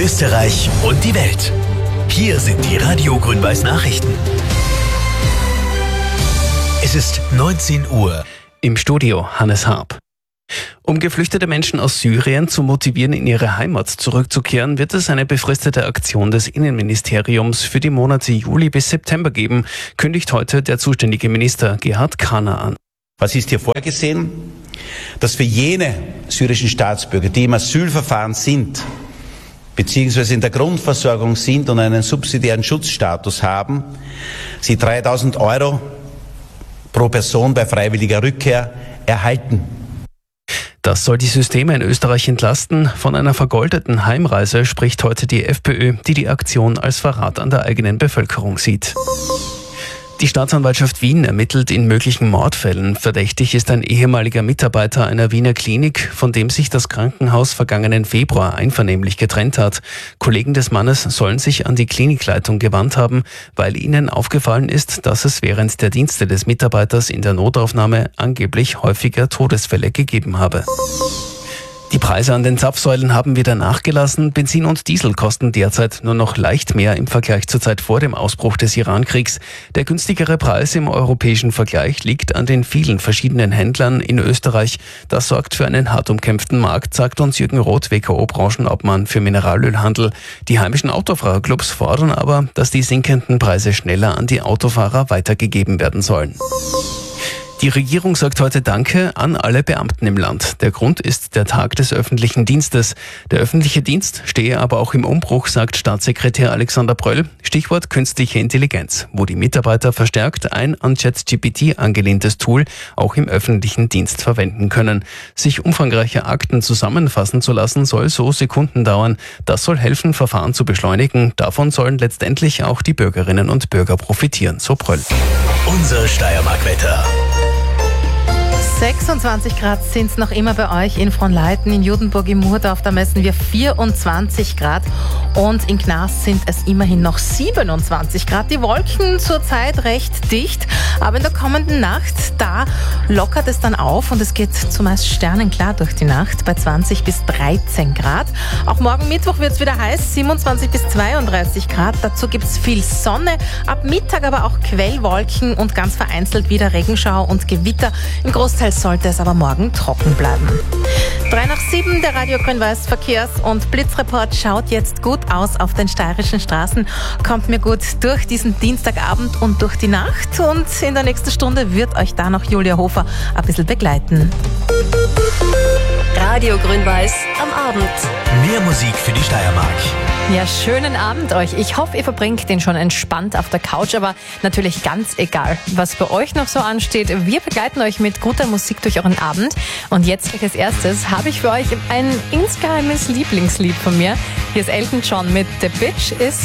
Österreich und die Welt. Hier sind die Radio Grün-Weiß Nachrichten. Es ist 19 Uhr. Im Studio Hannes Harp. Um geflüchtete Menschen aus Syrien zu motivieren, in ihre Heimat zurückzukehren, wird es eine befristete Aktion des Innenministeriums für die Monate Juli bis September geben, kündigt heute der zuständige Minister Gerhard Kahner an. Was ist hier vorgesehen? Dass für jene syrischen Staatsbürger, die im Asylverfahren sind, beziehungsweise in der Grundversorgung sind und einen subsidiären Schutzstatus haben, sie 3.000 € pro Person bei freiwilliger Rückkehr erhalten. Das soll die Systeme in Österreich entlasten. Von einer vergoldeten Heimreise spricht heute die FPÖ, die die Aktion als Verrat an der eigenen Bevölkerung sieht. Die Staatsanwaltschaft Wien ermittelt in möglichen Mordfällen. Verdächtig ist ein ehemaliger Mitarbeiter einer Wiener Klinik, von dem sich das Krankenhaus vergangenen Februar einvernehmlich getrennt hat. Kollegen des Mannes sollen sich an die Klinikleitung gewandt haben, weil ihnen aufgefallen ist, dass es während der Dienste des Mitarbeiters in der Notaufnahme angeblich häufiger Todesfälle gegeben habe. Die Preise an den Zapfsäulen haben wieder nachgelassen. Benzin und Diesel kosten derzeit nur noch leicht mehr im Vergleich zur Zeit vor dem Ausbruch des Iran-Kriegs. Der günstigere Preis im europäischen Vergleich liegt an den vielen verschiedenen Händlern in Österreich. Das sorgt für einen hart umkämpften Markt, sagt uns Jürgen Roth, WKO-Branchenobmann für Mineralölhandel. Die heimischen Autofahrerclubs fordern aber, dass die sinkenden Preise schneller an die Autofahrer weitergegeben werden sollen. Die Regierung sagt heute Danke an alle Beamten im Land. Der Grund ist der Tag des öffentlichen Dienstes. Der öffentliche Dienst stehe aber auch im Umbruch, sagt Staatssekretär Alexander Pröll. Stichwort künstliche Intelligenz, wo die Mitarbeiter verstärkt ein an ChatGPT angelehntes Tool auch im öffentlichen Dienst verwenden können. Sich umfangreiche Akten zusammenfassen zu lassen, soll so Sekunden dauern. Das soll helfen, Verfahren zu beschleunigen. Davon sollen letztendlich auch die Bürgerinnen und Bürger profitieren, so Pröll. Unser Steiermark-Wetter. 26 Grad sind es noch immer bei euch in Fronleiten, in Judenburg, im Murdorf, da messen wir 24 Grad und in Gnas sind es immerhin noch 27 Grad. Die Wolken zurzeit recht dicht, aber in der kommenden Nacht, da lockert es dann auf und es geht zumeist sternenklar durch die Nacht bei 20 bis 13 Grad. Auch morgen Mittwoch wird es wieder heiß, 27 bis 32 Grad. Dazu gibt es viel Sonne, ab Mittag aber auch Quellwolken und ganz vereinzelt wieder Regenschauer und Gewitter. Im Großteil sollte es aber morgen trocken bleiben. 6:03, der Radio Grün-Weiß Verkehrs- und Blitzreport schaut jetzt gut aus auf den steirischen Straßen. Kommt mir gut durch diesen Dienstagabend und durch die Nacht. Und in der nächsten Stunde wird euch da noch Julia Hofer ein bisschen begleiten. Radio Grün-Weiß am Abend. Mehr Musik für die Steiermark. Ja, schönen Abend euch. Ich hoffe, ihr verbringt den schon entspannt auf der Couch, aber natürlich ganz egal, was bei euch noch so ansteht. Wir begleiten euch mit guter Musik durch euren Abend. Und jetzt als erstes habe ich für euch ein insgeheimes Lieblingslied von mir. Hier ist Elton John mit The Bitch Is